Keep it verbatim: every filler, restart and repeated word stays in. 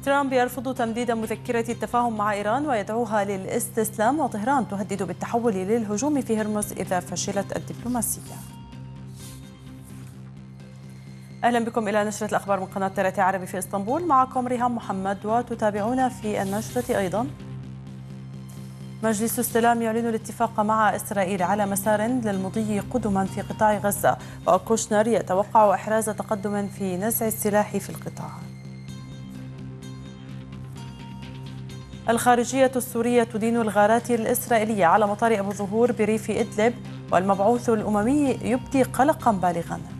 ترامب يرفض تمديد مذكرة التفاهم مع إيران ويدعوها للاستسلام، وطهران تهدد بالتحول للهجوم في هرمز إذا فشلت الدبلوماسية. أهلا بكم إلى نشرة الأخبار من قناة ثلاثة عربي في إسطنبول، معكم ريهام محمد، وتتابعونا في النشرة أيضا. مجلس السلام يعلن الاتفاق مع إسرائيل على مسار للمضي قدما في قطاع غزة، وكوشنر يتوقع إحراز تقدم في نزع السلاح في القطاع. الخارجية السورية تدين الغارات الإسرائيلية على مطار أبو ظهور بريف إدلب، والمبعوث الأممي يبدي قلقا بالغا.